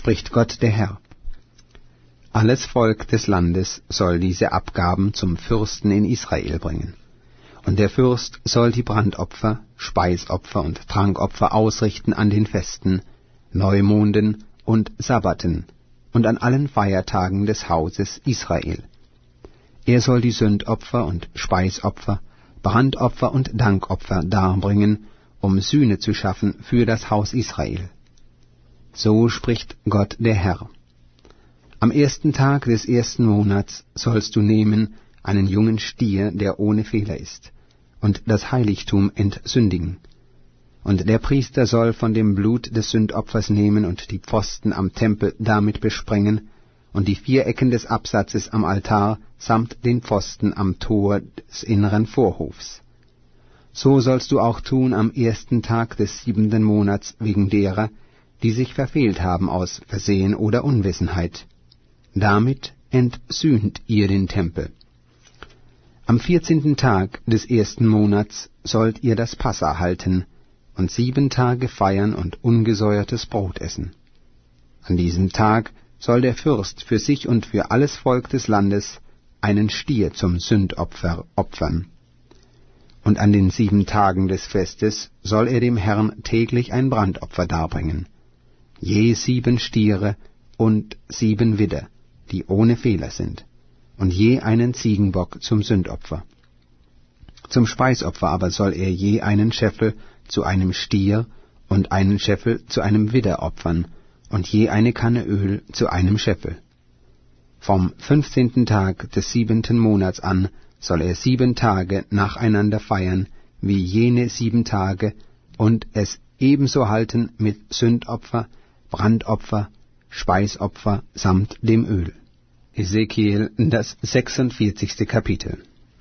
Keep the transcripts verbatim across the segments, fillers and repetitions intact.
spricht Gott der Herr. Alles Volk des Landes soll diese Abgaben zum Fürsten in Israel bringen. Und der Fürst soll die Brandopfer, Speisopfer und Trankopfer ausrichten an den Festen, Neumonden und Sabbaten und an allen Feiertagen des Hauses Israel. Er soll die Sündopfer und Speisopfer, Brandopfer und Dankopfer darbringen, um Sühne zu schaffen für das Haus Israel. So spricht Gott der Herr. Am ersten Tag des ersten Monats sollst du nehmen einen jungen Stier, der ohne Fehler ist, und das Heiligtum entsündigen. Und der Priester soll von dem Blut des Sündopfers nehmen und die Pfosten am Tempel damit besprengen und die vier Ecken des Absatzes am Altar samt den Pfosten am Tor des inneren Vorhofs. So sollst du auch tun am ersten Tag des siebenten Monats wegen derer, die sich verfehlt haben aus Versehen oder Unwissenheit. Damit entsühnt ihr den Tempel. Am vierzehnten Tag des ersten Monats sollt ihr das Passa halten und sieben Tage feiern und ungesäuertes Brot essen. An diesem Tag soll der Fürst für sich und für alles Volk des Landes einen Stier zum Sündopfer opfern. Und an den sieben Tagen des Festes soll er dem Herrn täglich ein Brandopfer darbringen, je sieben Stiere und sieben Widder, die ohne Fehler sind, und je einen Ziegenbock zum Sündopfer. Zum Speisopfer aber soll er je einen Scheffel zu einem Stier und einen Scheffel zu einem Widder opfern, und je eine Kanne Öl zu einem Scheffel. Vom fünfzehnten Tag des siebenten Monats an soll er sieben Tage nacheinander feiern, wie jene sieben Tage, und es ebenso halten mit Sündopfer, Brandopfer, Speisopfer samt dem Öl. Ezekiel, das sechsundvierzigste Kapitel.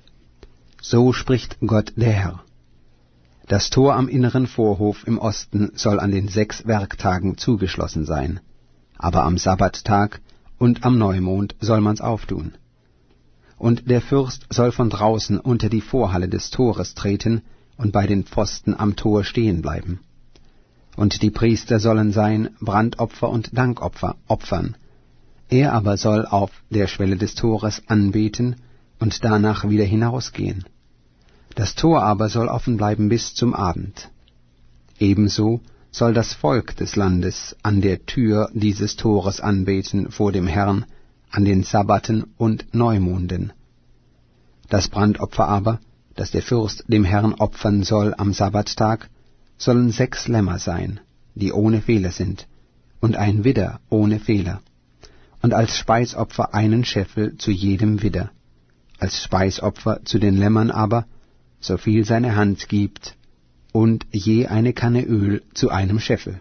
So spricht Gott der Herr. Das Tor am inneren Vorhof im Osten soll an den sechs Werktagen zugeschlossen sein, aber am Sabbattag und am Neumond soll man's auftun. Und der Fürst soll von draußen unter die Vorhalle des Tores treten und bei den Pfosten am Tor stehen bleiben. Und die Priester sollen sein Brandopfer und Dankopfer opfern. Er aber soll auf der Schwelle des Tores anbeten und danach wieder hinausgehen. Das Tor aber soll offen bleiben bis zum Abend. Ebenso soll das Volk des Landes an der Tür dieses Tores anbeten vor dem Herrn, an den Sabbaten und Neumonden. Das Brandopfer aber, das der Fürst dem Herrn opfern soll am Sabbattag, sollen sechs Lämmer sein, die ohne Fehler sind, und ein Widder ohne Fehler, und als Speisopfer einen Scheffel zu jedem Widder, als Speisopfer zu den Lämmern aber, so viel seine Hand gibt, und je eine Kanne Öl zu einem Scheffel.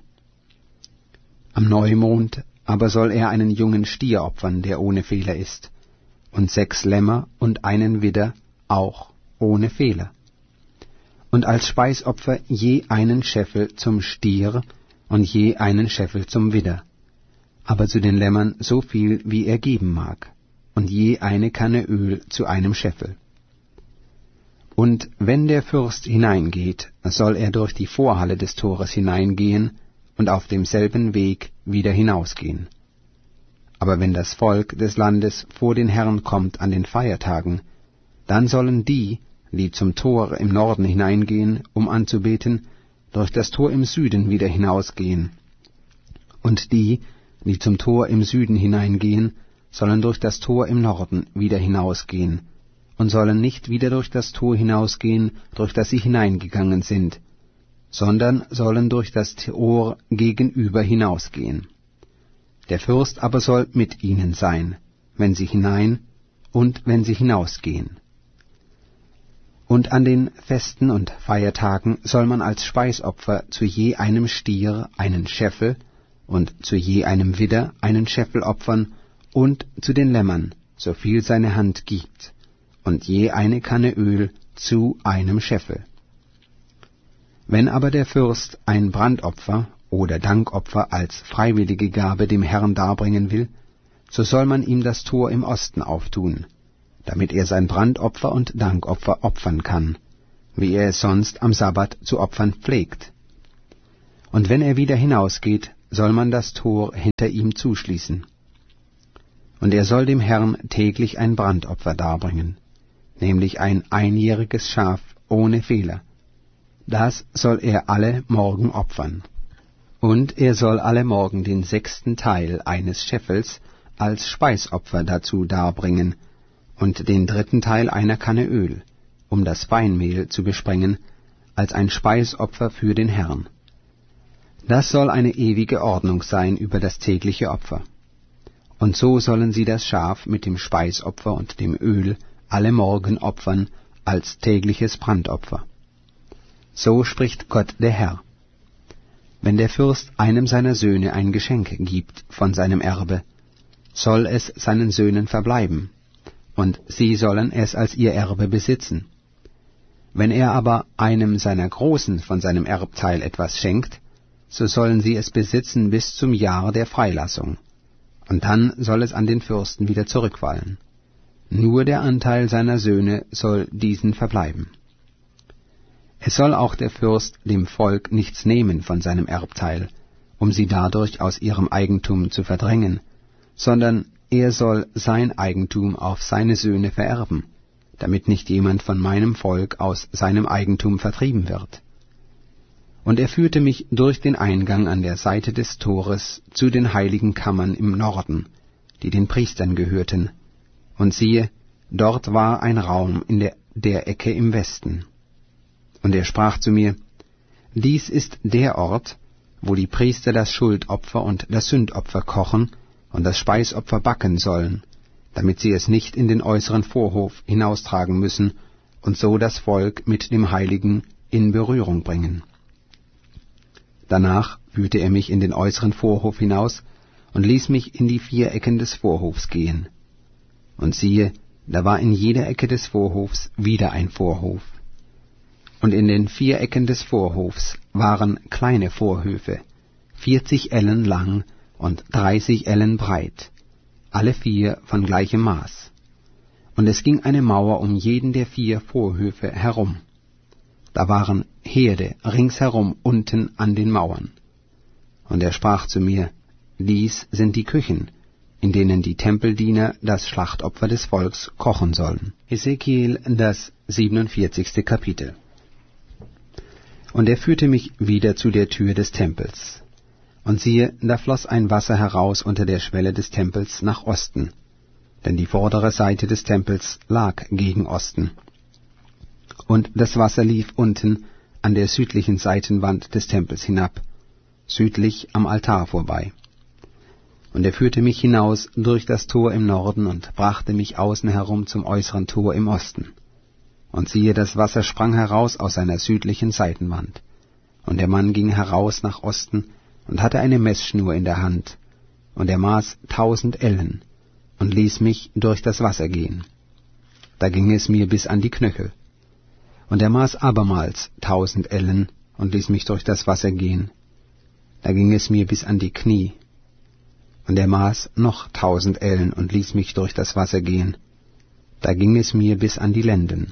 Am Neumond aber soll er einen jungen Stier opfern, der ohne Fehler ist, und sechs Lämmer und einen Widder, auch ohne Fehler. Und als Speisopfer je einen Scheffel zum Stier und je einen Scheffel zum Widder, aber zu den Lämmern so viel, wie er geben mag, und je eine Kanne Öl zu einem Scheffel. Und wenn der Fürst hineingeht, soll er durch die Vorhalle des Tores hineingehen und auf demselben Weg wieder hinausgehen. Aber wenn das Volk des Landes vor den Herrn kommt an den Feiertagen, dann sollen die, die zum Tor im Norden hineingehen, um anzubeten, durch das Tor im Süden wieder hinausgehen. Und die, die zum Tor im Süden hineingehen, sollen durch das Tor im Norden wieder hinausgehen, und sollen nicht wieder durch das Tor hinausgehen, durch das sie hineingegangen sind, sondern sollen durch das Tor gegenüber hinausgehen. Der Fürst aber soll mit ihnen sein, wenn sie hinein und wenn sie hinausgehen. Und an den Festen und Feiertagen soll man als Speisopfer zu je einem Stier einen Scheffel und zu je einem Widder einen Scheffel opfern und zu den Lämmern, so viel seine Hand gibt, und je eine Kanne Öl zu einem Scheffel. Wenn aber der Fürst ein Brandopfer oder Dankopfer als freiwillige Gabe dem Herrn darbringen will, so soll man ihm das Tor im Osten auftun, damit er sein Brandopfer und Dankopfer opfern kann, wie er es sonst am Sabbat zu opfern pflegt. Und wenn er wieder hinausgeht, soll man das Tor hinter ihm zuschließen. Und er soll dem Herrn täglich ein Brandopfer darbringen, nämlich ein einjähriges Schaf ohne Fehler. Das soll er alle Morgen opfern. Und er soll alle Morgen den sechsten Teil eines Scheffels als Speisopfer dazu darbringen und den dritten Teil einer Kanne Öl, um das Feinmehl zu besprengen, als ein Speisopfer für den Herrn. Das soll eine ewige Ordnung sein über das tägliche Opfer. Und so sollen sie das Schaf mit dem Speisopfer und dem Öl alle Morgen opfern als tägliches Brandopfer. So spricht Gott der Herr. Wenn der Fürst einem seiner Söhne ein Geschenk gibt von seinem Erbe, soll es seinen Söhnen verbleiben, und sie sollen es als ihr Erbe besitzen. Wenn er aber einem seiner Großen von seinem Erbteil etwas schenkt, so sollen sie es besitzen bis zum Jahr der Freilassung, und dann soll es an den Fürsten wieder zurückfallen. Nur der Anteil seiner Söhne soll diesen verbleiben. Es soll auch der Fürst dem Volk nichts nehmen von seinem Erbteil, um sie dadurch aus ihrem Eigentum zu verdrängen, sondern er soll sein Eigentum auf seine Söhne vererben, damit nicht jemand von meinem Volk aus seinem Eigentum vertrieben wird. Und er führte mich durch den Eingang an der Seite des Tores zu den heiligen Kammern im Norden, die den Priestern gehörten, und siehe, dort war ein Raum in der, der Ecke im Westen. Und er sprach zu mir, dies ist der Ort, wo die Priester das Schuldopfer und das Sündopfer kochen und das Speisopfer backen sollen, damit sie es nicht in den äußeren Vorhof hinaustragen müssen und so das Volk mit dem Heiligen in Berührung bringen. Danach führte er mich in den äußeren Vorhof hinaus und ließ mich in die vier Ecken des Vorhofs gehen. Und siehe, da war in jeder Ecke des Vorhofs wieder ein Vorhof. Und in den vier Ecken des Vorhofs waren kleine Vorhöfe, vierzig Ellen lang und dreißig Ellen breit, alle vier von gleichem Maß. Und es ging eine Mauer um jeden der vier Vorhöfe herum. Da waren Herde ringsherum unten an den Mauern. Und er sprach zu mir, dies sind die Küchen, in denen die Tempeldiener das Schlachtopfer des Volks kochen sollen. Hesekiel, das siebenundvierzigste Kapitel. Und er führte mich wieder zu der Tür des Tempels. Und siehe, da floss ein Wasser heraus unter der Schwelle des Tempels nach Osten, denn die vordere Seite des Tempels lag gegen Osten. Und das Wasser lief unten an der südlichen Seitenwand des Tempels hinab, südlich am Altar vorbei. Und er führte mich hinaus durch das Tor im Norden und brachte mich außen herum zum äußeren Tor im Osten. Und siehe, das Wasser sprang heraus aus seiner südlichen Seitenwand. Und der Mann ging heraus nach Osten und hatte eine Messschnur in der Hand, und er maß tausend Ellen und ließ mich durch das Wasser gehen. Da ging es mir bis an die Knöchel. Und er maß abermals tausend Ellen und ließ mich durch das Wasser gehen. Da ging es mir bis an die Knie. Und er maß noch tausend Ellen und ließ mich durch das Wasser gehen. Da ging es mir bis an die Lenden.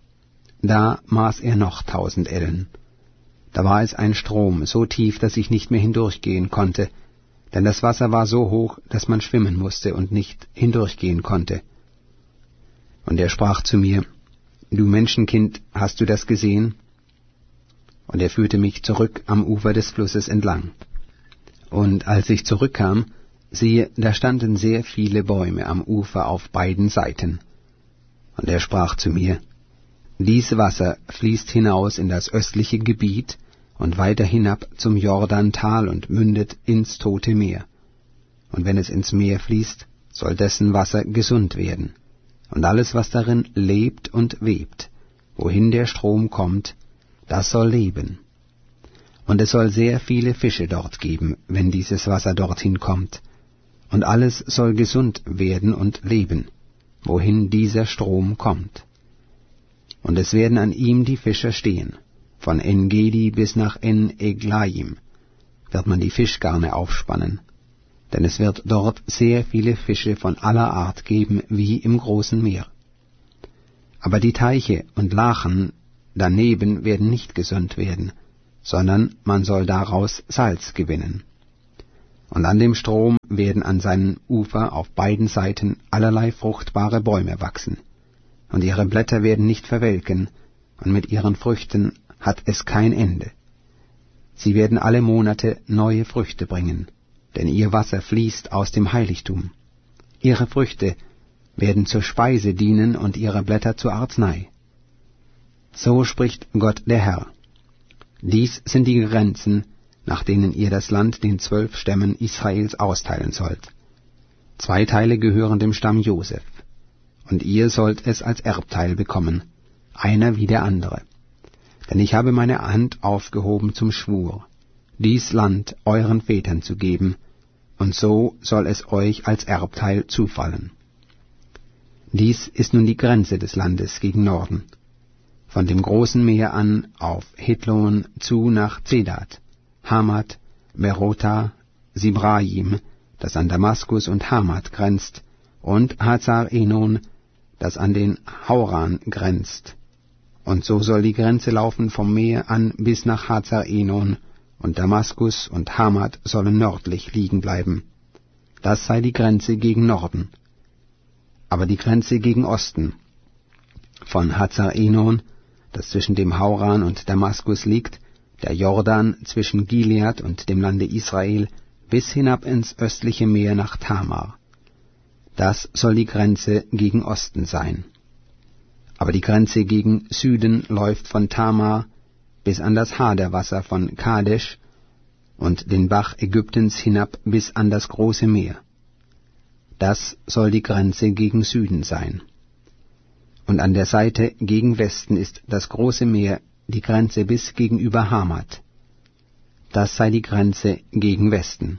Da maß er noch tausend Ellen. Da war es ein Strom, so tief, dass ich nicht mehr hindurchgehen konnte, denn das Wasser war so hoch, dass man schwimmen musste und nicht hindurchgehen konnte. Und er sprach zu mir, Du Menschenkind, hast du das gesehen? Und er führte mich zurück am Ufer des Flusses entlang. Und als ich zurückkam, siehe, da standen sehr viele Bäume am Ufer auf beiden Seiten. Und er sprach zu mir, Dies Wasser fließt hinaus in das östliche Gebiet und weiter hinab zum Jordantal und mündet ins Tote Meer. Und wenn es ins Meer fließt, soll dessen Wasser gesund werden. Und alles, was darin lebt und webt, wohin der Strom kommt, das soll leben. Und es soll sehr viele Fische dort geben, wenn dieses Wasser dorthin kommt. Und alles soll gesund werden und leben, wohin dieser Strom kommt. Und es werden an ihm die Fischer stehen, von En-Gedi bis nach En-Eglaim wird man die Fischgarne aufspannen, denn es wird dort sehr viele Fische von aller Art geben, wie im großen Meer. Aber die Teiche und Lachen daneben werden nicht gesund werden, sondern man soll daraus Salz gewinnen. Und an dem Strom werden an seinem Ufer auf beiden Seiten allerlei fruchtbare Bäume wachsen, und ihre Blätter werden nicht verwelken, und mit ihren Früchten hat es kein Ende. Sie werden alle Monate neue Früchte bringen, denn ihr Wasser fließt aus dem Heiligtum. Ihre Früchte werden zur Speise dienen und ihre Blätter zur Arznei. So spricht Gott der Herr. Dies sind die Grenzen, nach denen ihr das Land den zwölf Stämmen Israels austeilen sollt. Zwei Teile gehören dem Stamm Joseph, und ihr sollt es als Erbteil bekommen, einer wie der andere. Denn ich habe meine Hand aufgehoben zum Schwur, dies Land euren Vätern zu geben, und so soll es euch als Erbteil zufallen. Dies ist nun die Grenze des Landes gegen Norden, von dem großen Meer an auf Hethlon zu nach Zedad, Hamat, Berota, Sibraim, das an Damaskus und Hamat grenzt, und Hazar Enon, das an den Hauran grenzt. Und so soll die Grenze laufen vom Meer an bis nach Hazar Enon, und Damaskus und Hamat sollen nördlich liegen bleiben. Das sei die Grenze gegen Norden. Aber die Grenze gegen Osten, von Hazar Enon, das zwischen dem Hauran und Damaskus liegt, der Jordan zwischen Gilead und dem Lande Israel, bis hinab ins östliche Meer nach Tamar. Das soll die Grenze gegen Osten sein. Aber die Grenze gegen Süden läuft von Tamar bis an das Haderwasser von Kadesh und den Bach Ägyptens hinab bis an das große Meer. Das soll die Grenze gegen Süden sein. Und an der Seite gegen Westen ist das große Meer die Grenze bis gegenüber Hamat. Das sei die Grenze gegen Westen.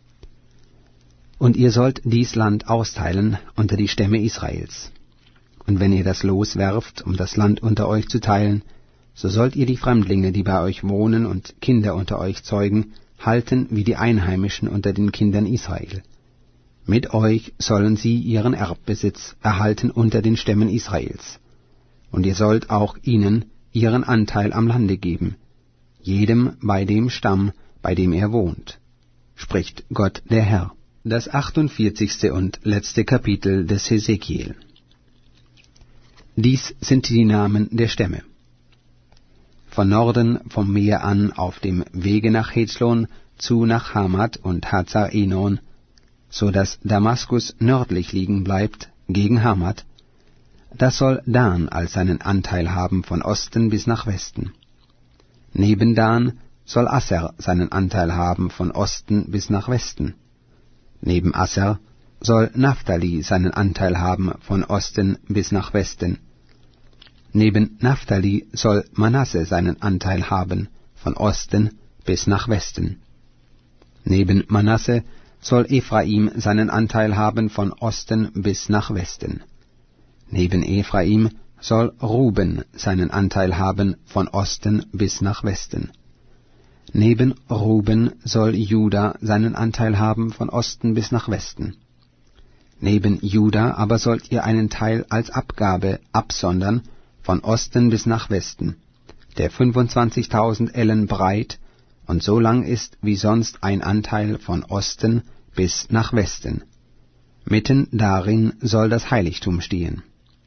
Und ihr sollt dies Land austeilen unter die Stämme Israels. Und wenn ihr das Los werft, um das Land unter euch zu teilen, so sollt ihr die Fremdlinge, die bei euch wohnen und Kinder unter euch zeugen, halten wie die Einheimischen unter den Kindern Israel. Mit euch sollen sie ihren Erbbesitz erhalten unter den Stämmen Israels. Und ihr sollt auch ihnen ihren Anteil am Lande geben, jedem bei dem Stamm, bei dem er wohnt, spricht Gott der Herr. Das achtundvierzigste und letzte Kapitel des Hesekiel. Dies sind die Namen der Stämme. Von Norden vom Meer an auf dem Wege nach Hethlon zu nach Hamat und Hazar Enon, so dass Damaskus nördlich liegen bleibt, gegen Hamat, das soll Dan als seinen Anteil haben von Osten bis nach Westen. Neben Dan soll Asser seinen Anteil haben von Osten bis nach Westen. Neben Asser soll Naphtali seinen Anteil haben von Osten bis nach Westen. Neben Naphtali soll Manasse seinen Anteil haben von Osten bis nach Westen. Neben Manasse soll Ephraim seinen Anteil haben von Osten bis nach Westen. Neben Ephraim soll Ruben seinen Anteil haben von Osten bis nach Westen. Neben Ruben soll Juda seinen Anteil haben von Osten bis nach Westen. Neben Juda aber sollt ihr einen Teil als Abgabe absondern von Osten bis nach Westen, der fünfundzwanzigtausend Ellen breit und so lang ist wie sonst ein Anteil von Osten bis nach Westen. Mitten darin soll das Heiligtum stehen.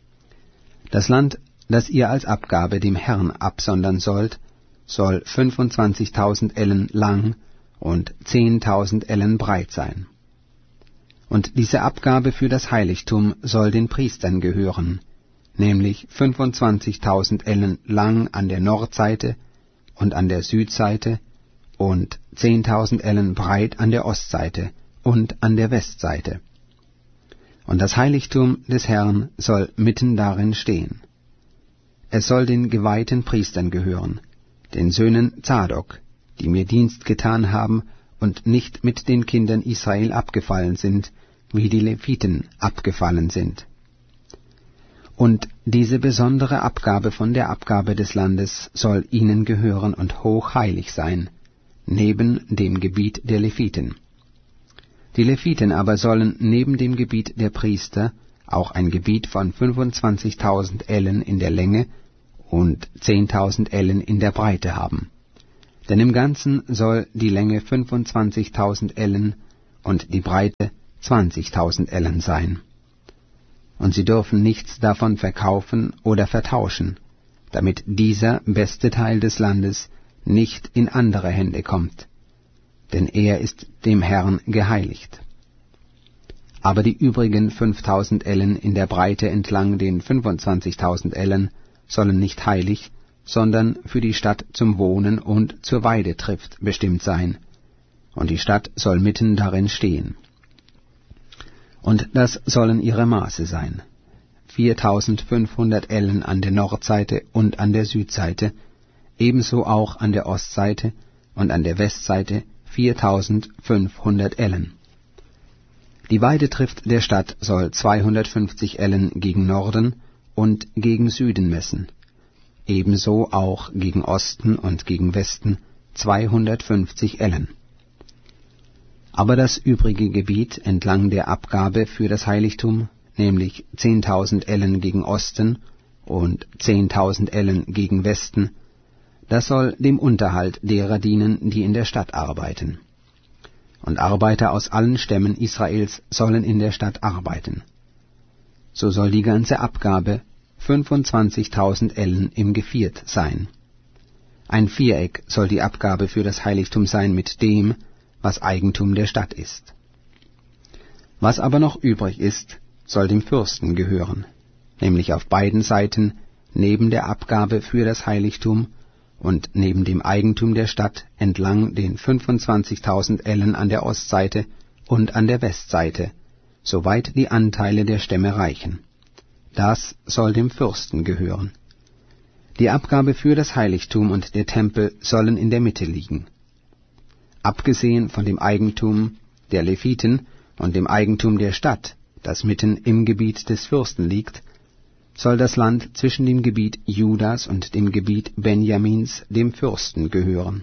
Das Land, das ihr als Abgabe dem Herrn absondern sollt, soll fünfundzwanzigtausend Ellen lang und zehntausend Ellen breit sein. Und diese Abgabe für das Heiligtum soll den Priestern gehören, nämlich fünfundzwanzigtausend Ellen lang an der Nordseite und an der Südseite und zehntausend Ellen breit an der Ostseite und an der Westseite. Und das Heiligtum des Herrn soll mitten darin stehen. Es soll den geweihten Priestern gehören, den Söhnen Zadok, die mir Dienst getan haben und nicht mit den Kindern Israel abgefallen sind, wie die Leviten abgefallen sind. Und diese besondere Abgabe von der Abgabe des Landes soll ihnen gehören und hochheilig sein, neben dem Gebiet der Leviten. Die Leviten aber sollen neben dem Gebiet der Priester auch ein Gebiet von fünfundzwanzigtausend Ellen in der Länge und zehntausend Ellen in der Breite haben. Denn im Ganzen soll die Länge fünfundzwanzigtausend Ellen und die Breite zwanzigtausend Ellen sein. Und sie dürfen nichts davon verkaufen oder vertauschen, damit dieser beste Teil des Landes nicht in andere Hände kommt, denn er ist dem Herrn geheiligt. Aber die übrigen fünftausend Ellen in der Breite entlang den fünfundzwanzigtausend Ellen sollen nicht heilig, sondern für die Stadt zum Wohnen und zur Weidetrift bestimmt sein, und die Stadt soll mitten darin stehen. Und das sollen ihre Maße sein: viertausendfünfhundert Ellen an der Nordseite und an der Südseite, ebenso auch an der Ostseite und an der Westseite viertausendfünfhundert Ellen. Die Weidetrift der Stadt soll zweihundertfünfzig Ellen gegen Norden und gegen Süden messen, ebenso auch gegen Osten und gegen Westen zweihundertfünfzig Ellen. Aber das übrige Gebiet entlang der Abgabe für das Heiligtum, nämlich zehntausend Ellen gegen Osten und zehntausend Ellen gegen Westen, das soll dem Unterhalt derer dienen, die in der Stadt arbeiten. Und Arbeiter aus allen Stämmen Israels sollen in der Stadt arbeiten. So soll die ganze Abgabe fünfundzwanzigtausend Ellen im Geviert sein. Ein Viereck soll die Abgabe für das Heiligtum sein mit dem, was Eigentum der Stadt ist. Was aber noch übrig ist, soll dem Fürsten gehören, nämlich auf beiden Seiten neben der Abgabe für das Heiligtum und neben dem Eigentum der Stadt entlang den fünfundzwanzigtausend Ellen an der Ostseite und an der Westseite, soweit die Anteile der Stämme reichen. Das soll dem Fürsten gehören. Die Abgabe für das Heiligtum und der Tempel sollen in der Mitte liegen. Abgesehen von dem Eigentum der Leviten und dem Eigentum der Stadt, das mitten im Gebiet des Fürsten liegt, soll das Land zwischen dem Gebiet Judas und dem Gebiet Benjamins dem Fürsten gehören.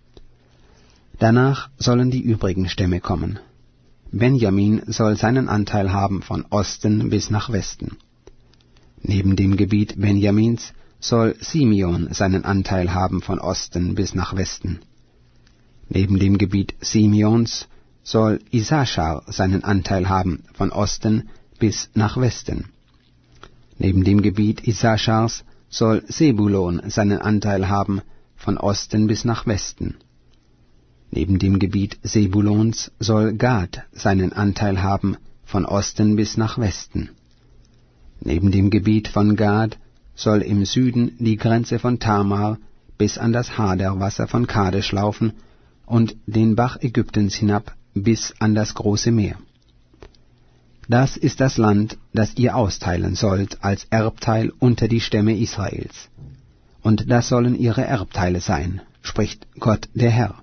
Danach sollen die übrigen Stämme kommen. Benjamin soll seinen Anteil haben von Osten bis nach Westen. Neben dem Gebiet Benjamins soll Simeon seinen Anteil haben von Osten bis nach Westen. Neben dem Gebiet Simeons soll Issachar seinen Anteil haben von Osten bis nach Westen. Neben dem Gebiet Issachars soll Sebulon seinen Anteil haben von Osten bis nach Westen. Neben dem Gebiet Sebulons soll Gad seinen Anteil haben von Osten bis nach Westen. Neben dem Gebiet von Gad soll im Süden die Grenze von Tamar bis an das Haderwasser von Kadesh laufen und den Bach Ägyptens hinab bis an das große Meer. Das ist das Land, das ihr austeilen sollt als Erbteil unter die Stämme Israels. Und das sollen ihre Erbteile sein, spricht Gott der Herr.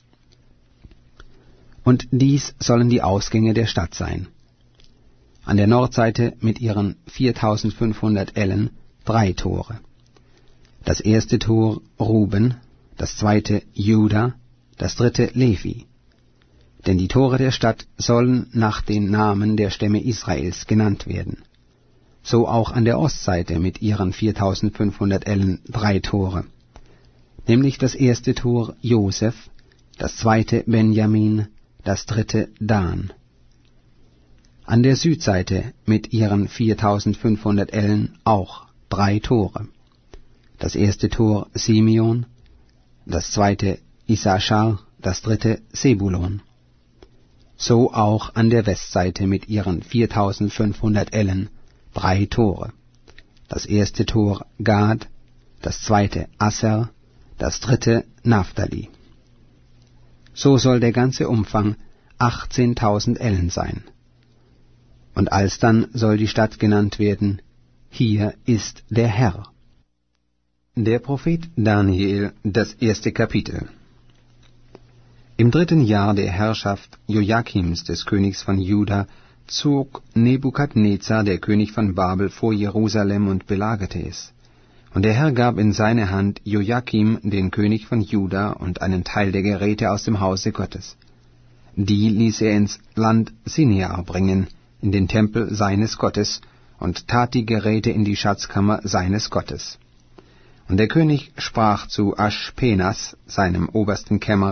Und dies sollen die Ausgänge der Stadt sein. An der Nordseite mit ihren viertausendfünfhundert Ellen drei Tore. Das erste Tor Ruben, das zweite Juda, das dritte Levi. Denn die Tore der Stadt sollen nach den Namen der Stämme Israels genannt werden. So auch an der Ostseite mit ihren viertausendfünfhundert Ellen drei Tore. Nämlich das erste Tor Josef, das zweite Benjamin, das dritte Dan. An der Südseite mit ihren viertausendfünfhundert Ellen auch drei Tore. Das erste Tor Simeon, das zweite Issachar, das dritte Sebulon. So auch an der Westseite mit ihren viertausendfünfhundert Ellen drei Tore. Das erste Tor Gad, das zweite Asser, das dritte Naphtali. So soll der ganze Umfang achtzehntausend Ellen sein. Und alsdann soll die Stadt genannt werden: Hier ist der Herr. Der Prophet Daniel, das erste Kapitel. Im dritten Jahr der Herrschaft Joachims des Königs von Juda zog Nebukadnezar, der König von Babel, vor Jerusalem und belagerte es. Und der Herr gab in seine Hand Joachim, den König von Juda, und einen Teil der Geräte aus dem Hause Gottes. Die ließ er ins Land Sinear bringen, in den Tempel seines Gottes, und tat die Geräte in die Schatzkammer seines Gottes. Und der König sprach zu Aschpenas, seinem obersten Kämmerer,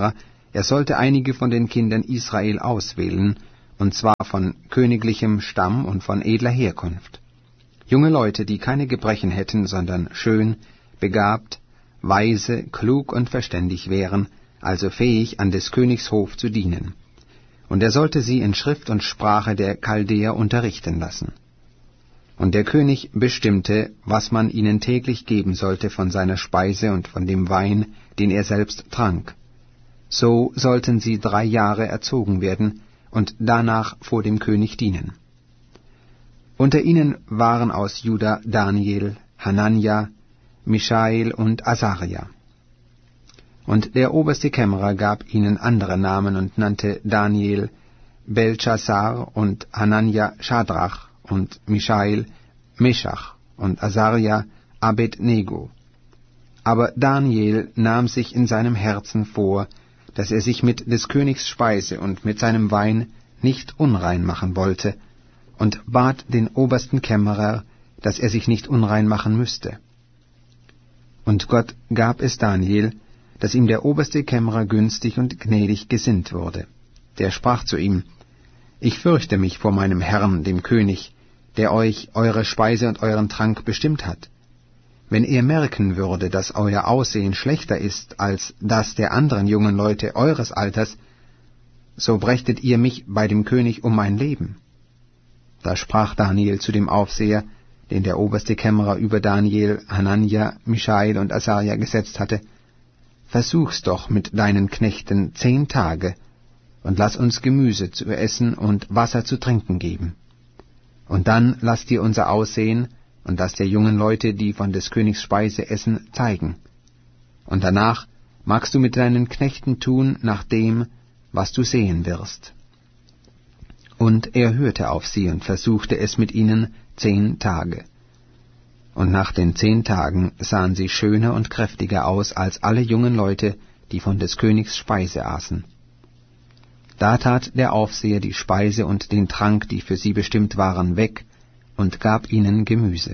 er sollte einige von den Kindern Israel auswählen, und zwar von königlichem Stamm und von edler Herkunft. Junge Leute, die keine Gebrechen hätten, sondern schön, begabt, weise, klug und verständig wären, also fähig, an des Königs Hof zu dienen. Und er sollte sie in Schrift und Sprache der Chaldäer unterrichten lassen. Und der König bestimmte, was man ihnen täglich geben sollte von seiner Speise und von dem Wein, den er selbst trank. So sollten sie drei Jahre erzogen werden und danach vor dem König dienen. Unter ihnen waren aus Juda Daniel, Hanania, Mischael und Asaria. Und der oberste Kämmerer gab ihnen andere Namen und nannte Daniel Belshazzar und Hanania Schadrach und Mischael Meschach und Asaria Abednego. Aber Daniel nahm sich in seinem Herzen vor, dass er sich mit des Königs Speise und mit seinem Wein nicht unrein machen wollte, und bat den obersten Kämmerer, dass er sich nicht unrein machen müsste. Und Gott gab es Daniel, dass ihm der oberste Kämmerer günstig und gnädig gesinnt wurde. Der sprach zu ihm: Ich fürchte mich vor meinem Herrn, dem König, der euch eure Speise und euren Trank bestimmt hat. Wenn er merken würde, dass euer Aussehen schlechter ist als das der anderen jungen Leute eures Alters, so brächtet ihr mich bei dem König um mein Leben. Da sprach Daniel zu dem Aufseher, den der oberste Kämmerer über Daniel, Hanania, Mischael und Asaria gesetzt hatte: Versuch's doch mit deinen Knechten zehn Tage, und lass uns Gemüse zu essen und Wasser zu trinken geben. Und dann lass dir unser Aussehen und das der jungen Leute, die von des Königs Speise essen, zeigen. Und danach magst du mit deinen Knechten tun nach dem, was du sehen wirst. Und er hörte auf sie und versuchte es mit ihnen zehn Tage. Und nach den zehn Tagen sahen sie schöner und kräftiger aus als alle jungen Leute, die von des Königs Speise aßen. Da tat der Aufseher die Speise und den Trank, die für sie bestimmt waren, weg, und gab ihnen Gemüse.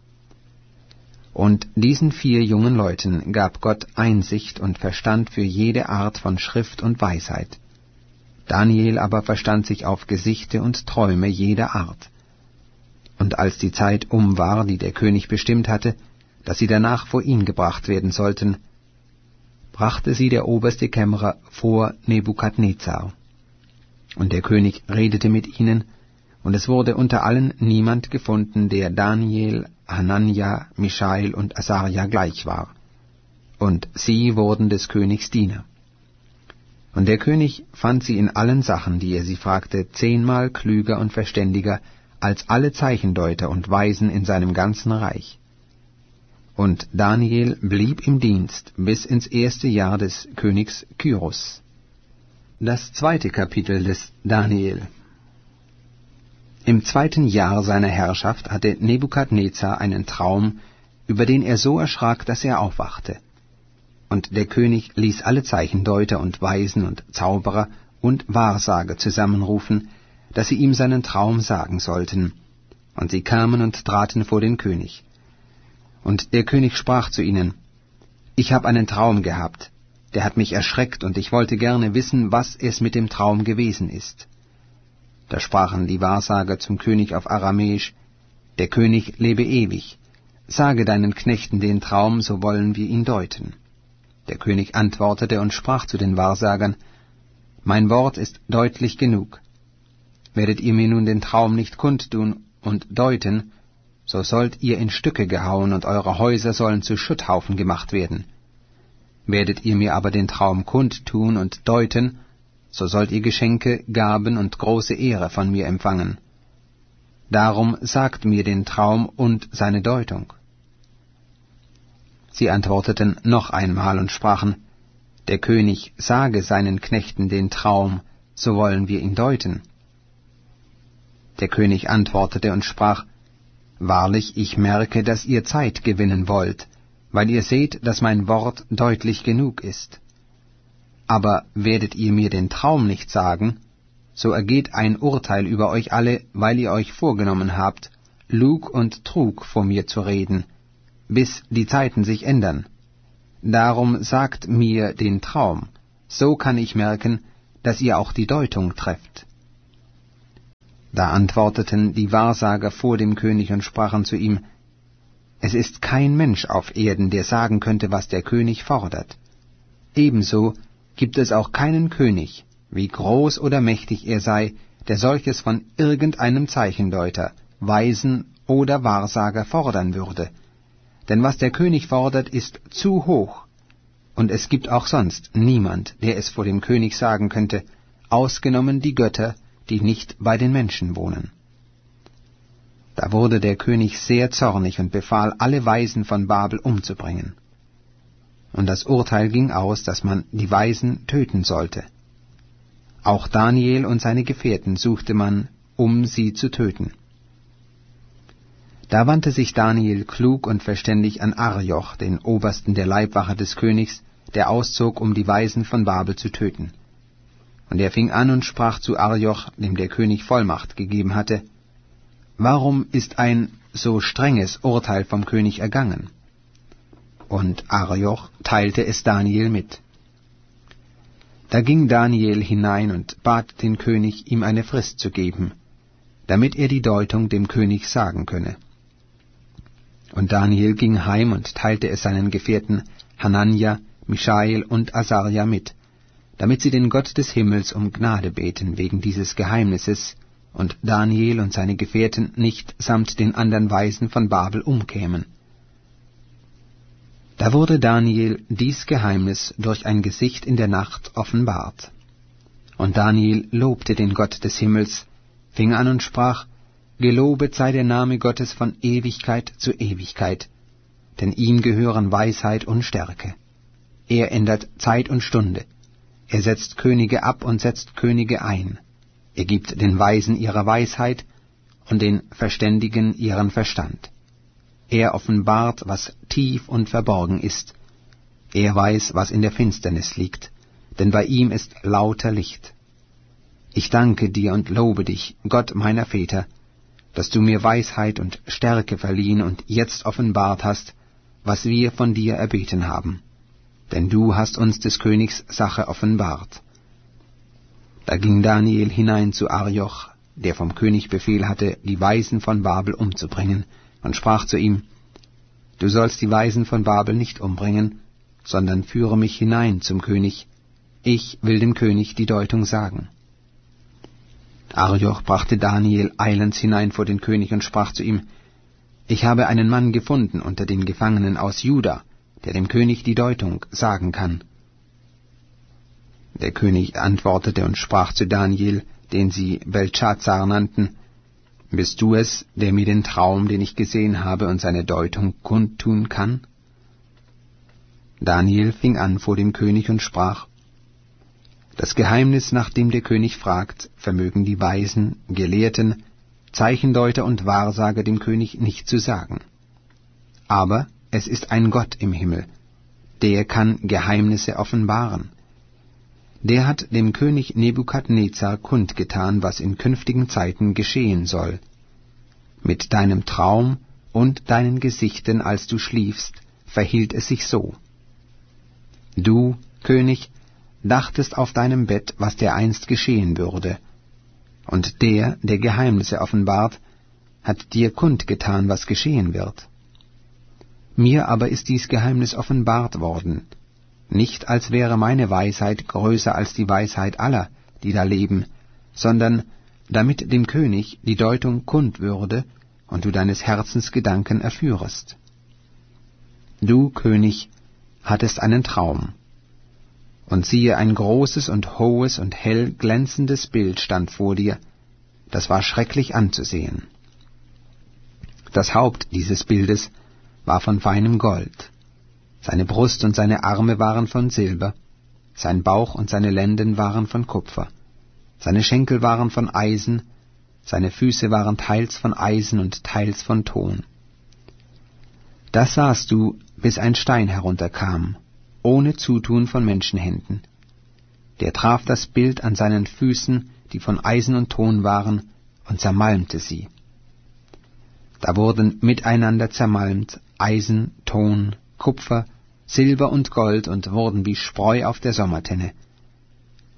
Und diesen vier jungen Leuten gab Gott Einsicht und Verstand für jede Art von Schrift und Weisheit. Daniel aber verstand sich auf Gesichte und Träume jeder Art. Und als die Zeit um war, die der König bestimmt hatte, dass sie danach vor ihn gebracht werden sollten, brachte sie der oberste Kämmerer vor Nebukadnezar. Und der König redete mit ihnen, und es wurde unter allen niemand gefunden, der Daniel, Hanania, Mischael und Asaria gleich war. Und sie wurden des Königs Diener. Und der König fand sie in allen Sachen, die er sie fragte, zehnmal klüger und verständiger als alle Zeichendeuter und Weisen in seinem ganzen Reich. Und Daniel blieb im Dienst bis ins erste Jahr des Königs Kyros. Das zweite Kapitel des Daniel. Im zweiten Jahr seiner Herrschaft hatte Nebukadnezar einen Traum, über den er so erschrak, dass er aufwachte. Und der König ließ alle Zeichendeuter und Weisen und Zauberer und Wahrsager zusammenrufen, dass sie ihm seinen Traum sagen sollten. Und sie kamen und traten vor den König. Und der König sprach zu ihnen: Ich habe einen Traum gehabt, der hat mich erschreckt, und ich wollte gerne wissen, was es mit dem Traum gewesen ist. Da sprachen die Wahrsager zum König auf Aramäisch: Der König lebe ewig. Sage deinen Knechten den Traum, so wollen wir ihn deuten. Der König antwortete und sprach zu den Wahrsagern: Mein Wort ist deutlich genug. Werdet ihr mir nun den Traum nicht kundtun und deuten, so sollt ihr in Stücke gehauen, und eure Häuser sollen zu Schutthaufen gemacht werden. Werdet ihr mir aber den Traum kundtun und deuten, so sollt ihr Geschenke, Gaben und große Ehre von mir empfangen. Darum sagt mir den Traum und seine Deutung. Sie antworteten noch einmal und sprachen: Der König sage seinen Knechten den Traum, so wollen wir ihn deuten. Der König antwortete und sprach: Wahrlich, ich merke, dass ihr Zeit gewinnen wollt, weil ihr seht, dass mein Wort deutlich genug ist. Aber werdet ihr mir den Traum nicht sagen, so ergeht ein Urteil über euch alle, weil ihr euch vorgenommen habt, Lug und Trug vor mir zu reden, bis die Zeiten sich ändern. Darum sagt mir den Traum, so kann ich merken, dass ihr auch die Deutung trefft. Da antworteten die Wahrsager vor dem König und sprachen zu ihm, es ist kein Mensch auf Erden, der sagen könnte, was der König fordert. Ebenso gibt es auch keinen König, wie groß oder mächtig er sei, der solches von irgendeinem Zeichendeuter, Weisen oder Wahrsager fordern würde. Denn was der König fordert, ist zu hoch, und es gibt auch sonst niemand, der es vor dem König sagen könnte, ausgenommen die Götter, die nicht bei den Menschen wohnen. Da wurde der König sehr zornig und befahl, alle Weisen von Babel umzubringen. Und das Urteil ging aus, dass man die Weisen töten sollte. Auch Daniel und seine Gefährten suchte man, um sie zu töten. Da wandte sich Daniel klug und verständig an Arioch, den Obersten der Leibwache des Königs, der auszog, um die Weisen von Babel zu töten. Und er fing an und sprach zu Arioch, dem der König Vollmacht gegeben hatte, »Warum ist ein so strenges Urteil vom König ergangen?« Und Arioch teilte es Daniel mit. Da ging Daniel hinein und bat den König, ihm eine Frist zu geben, damit er die Deutung dem König sagen könne. Und Daniel ging heim und teilte es seinen Gefährten Hanania, Michael und Asaria mit, damit sie den Gott des Himmels um Gnade beten wegen dieses Geheimnisses, und Daniel und seine Gefährten nicht samt den anderen Weisen von Babel umkämen. Da wurde Daniel dies Geheimnis durch ein Gesicht in der Nacht offenbart. Und Daniel lobte den Gott des Himmels, fing an und sprach, Gelobet sei der Name Gottes von Ewigkeit zu Ewigkeit, denn ihm gehören Weisheit und Stärke. Er ändert Zeit und Stunde, er setzt Könige ab und setzt Könige ein. Er gibt den Weisen ihre Weisheit und den Verständigen ihren Verstand. Er offenbart, was tief und verborgen ist. Er weiß, was in der Finsternis liegt, denn bei ihm ist lauter Licht. Ich danke dir und lobe dich, Gott meiner Väter, dass du mir Weisheit und Stärke verliehen und jetzt offenbart hast, was wir von dir erbeten haben. Denn du hast uns des Königs Sache offenbart. Da ging Daniel hinein zu Arioch, der vom König Befehl hatte, die Weisen von Babel umzubringen, und sprach zu ihm, Du sollst die Weisen von Babel nicht umbringen, sondern führe mich hinein zum König. Ich will dem König die Deutung sagen. Arioch brachte Daniel eilends hinein vor den König und sprach zu ihm, Ich habe einen Mann gefunden unter den Gefangenen aus Juda, der dem König die Deutung sagen kann. Der König antwortete und sprach zu Daniel, den sie Beltschazar nannten, Bist du es, der mir den Traum, den ich gesehen habe, und seine Deutung kundtun kann? Daniel fing an vor dem König und sprach, Das Geheimnis, nach dem der König fragt, vermögen die Weisen, Gelehrten, Zeichendeuter und Wahrsager dem König nicht zu sagen. Aber es ist ein Gott im Himmel, der kann Geheimnisse offenbaren. Der hat dem König Nebukadnezar kundgetan, was in künftigen Zeiten geschehen soll. Mit deinem Traum und deinen Gesichten, als du schliefst, verhielt es sich so. Du, König, dachtest auf deinem Bett, was dereinst geschehen würde, und der, der Geheimnisse offenbart, hat dir kundgetan, was geschehen wird. Mir aber ist dies Geheimnis offenbart worden, nicht als wäre meine Weisheit größer als die Weisheit aller, die da leben, sondern damit dem König die Deutung kund würde und du deines Herzens Gedanken erführest. Du, König, hattest einen Traum, und siehe, ein großes und hohes und hell glänzendes Bild stand vor dir, das war schrecklich anzusehen. Das Haupt dieses Bildes war von feinem Gold, seine Brust und seine Arme waren von Silber, sein Bauch und seine Lenden waren von Kupfer, seine Schenkel waren von Eisen, seine Füße waren teils von Eisen und teils von Ton. Das sahst du, bis ein Stein herunterkam, ohne Zutun von Menschenhänden. Der traf das Bild an seinen Füßen, die von Eisen und Ton waren, und zermalmte sie. Da wurden miteinander zermalmt Eisen, Ton, Kupfer, Silber und Gold und wurden wie Spreu auf der Sommertenne,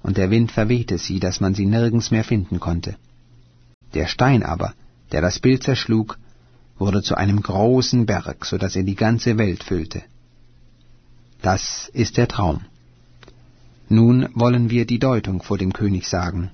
und der Wind verwehte sie, dass man sie nirgends mehr finden konnte. Der Stein aber, der das Bild zerschlug, wurde zu einem großen Berg, so dass er die ganze Welt füllte. Das ist der Traum. Nun wollen wir die Deutung vor dem König sagen.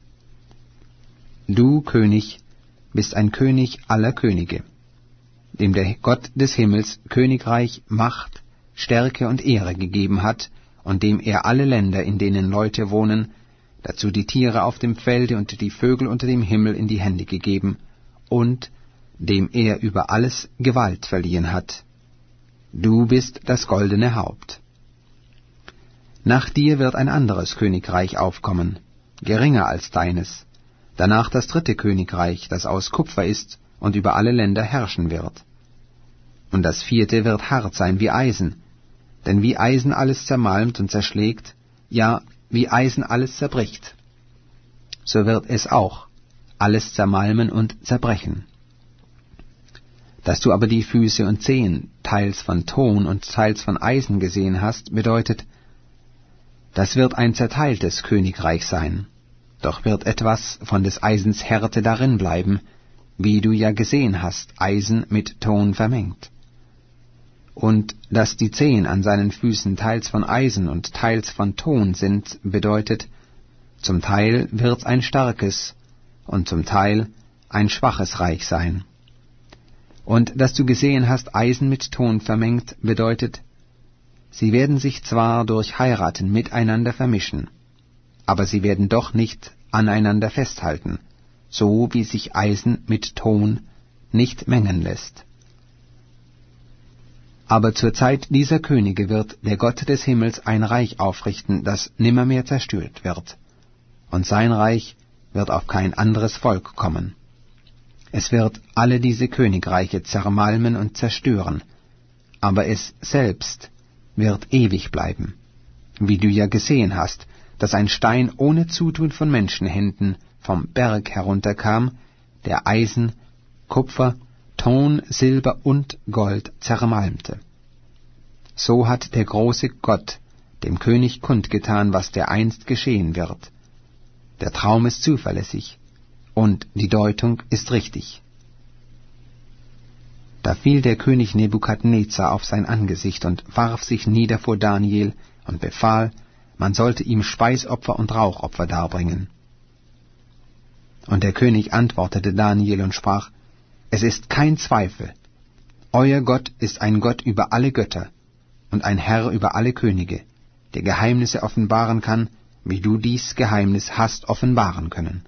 Du, König, bist ein König aller Könige, dem der Gott des Himmels Königreich, Macht, Stärke und Ehre gegeben hat, und dem er alle Länder, in denen Leute wohnen, dazu die Tiere auf dem Felde und die Vögel unter dem Himmel in die Hände gegeben, und dem er über alles Gewalt verliehen hat. Du bist das goldene Haupt. Nach dir wird ein anderes Königreich aufkommen, geringer als deines, danach das dritte Königreich, das aus Kupfer ist und über alle Länder herrschen wird. Und das vierte wird hart sein wie Eisen, denn wie Eisen alles zermalmt und zerschlägt, ja, wie Eisen alles zerbricht, so wird es auch alles zermalmen und zerbrechen. Dass du aber die Füße und Zehen teils von Ton und teils von Eisen gesehen hast, bedeutet, das wird ein zerteiltes Königreich sein, doch wird etwas von des Eisens Härte darin bleiben, wie du ja gesehen hast, Eisen mit Ton vermengt. Und dass die Zehen an seinen Füßen teils von Eisen und teils von Ton sind, bedeutet, zum Teil wird's ein starkes und zum Teil ein schwaches Reich sein. Und dass du gesehen hast, Eisen mit Ton vermengt, bedeutet, sie werden sich zwar durch Heiraten miteinander vermischen, aber sie werden doch nicht aneinander festhalten, so wie sich Eisen mit Ton nicht mengen lässt. Aber zur Zeit dieser Könige wird der Gott des Himmels ein Reich aufrichten, das nimmermehr zerstört wird, und sein Reich wird auf kein anderes Volk kommen. Es wird alle diese Königreiche zermalmen und zerstören, aber es selbst wird ewig bleiben, wie du ja gesehen hast, dass ein Stein ohne Zutun von Menschenhänden vom Berg herunterkam, der Eisen, Kupfer, Ton, Silber und Gold zermalmte. So hat der große Gott dem König kundgetan, was dereinst geschehen wird. Der Traum ist zuverlässig, und die Deutung ist richtig. Da fiel der König Nebukadnezar auf sein Angesicht und warf sich nieder vor Daniel und befahl, man sollte ihm Speisopfer und Rauchopfer darbringen. Und der König antwortete Daniel und sprach, es ist kein Zweifel, euer Gott ist ein Gott über alle Götter und ein Herr über alle Könige, der Geheimnisse offenbaren kann, wie du dies Geheimnis hast offenbaren können.